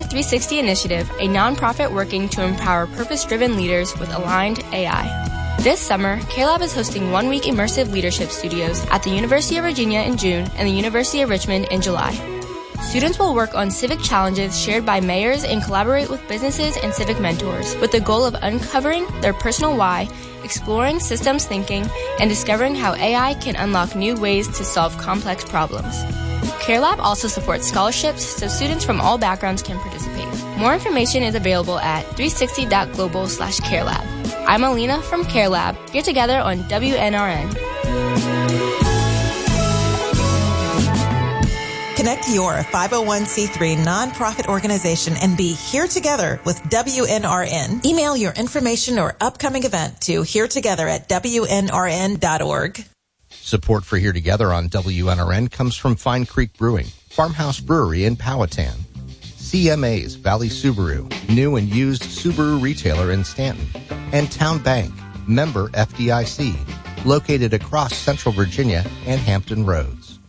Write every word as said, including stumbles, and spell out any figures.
three sixty Initiative, a nonprofit working to empower purpose-driven leaders with aligned A I. This summer, CareLab is hosting one-week immersive leadership studios at the University of Virginia in June and the University of Richmond in July. Students will work on civic challenges shared by mayors and collaborate with businesses and civic mentors with the goal of uncovering their personal why, exploring systems thinking, and discovering how A I can unlock new ways to solve complex problems. CareLab also supports scholarships so students from all backgrounds can participate. More information is available at three sixty dot global slash CareLab. I'm Alina from CareLab, here together on W N R N. Connect your five oh one c three nonprofit organization and be here together with W N R N. Email your information or upcoming event to here together at W N R N dot org. Support for Here Together on W N R N comes from Fine Creek Brewing, Farmhouse Brewery in Powhatan, C M A's Valley Subaru, new and used Subaru retailer in Stanton, and Town Bank, member F D I C, located across Central Virginia and Hampton Roads.